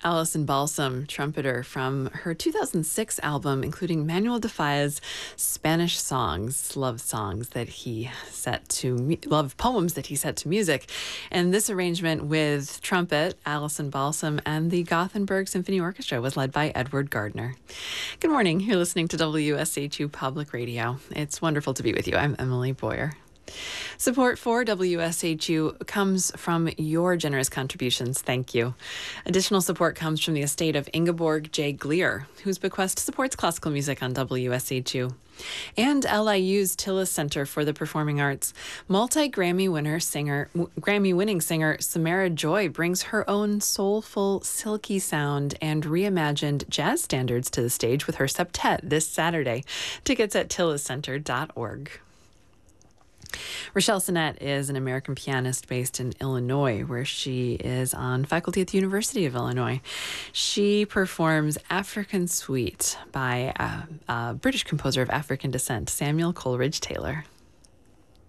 Alison Balsam, trumpeter, from her 2006 album, including Manuel de Falla's Spanish songs, love poems that he set to music. And this arrangement with trumpet, Alison Balsam, and the Gothenburg Symphony Orchestra was led by Edward Gardner. Good morning. You're listening to WSHU Public Radio. It's wonderful to be with you. I'm Emily Boyer. Support for WSHU comes from your generous contributions. Thank you. Additional support comes from the estate of Ingeborg J. Gleer, whose bequest supports classical music on WSHU. And LIU's Tillis Center for the Performing Arts. Multi-Grammy-winning singer Samara Joy brings her own soulful, silky sound and reimagined jazz standards to the stage with her septet this Saturday. Tickets at tilliscenter.org. Rochelle Sinnett is an American pianist based in Illinois, where she is on faculty at the University of Illinois. She performs African Suite by a British composer of African descent, Samuel Coleridge Taylor.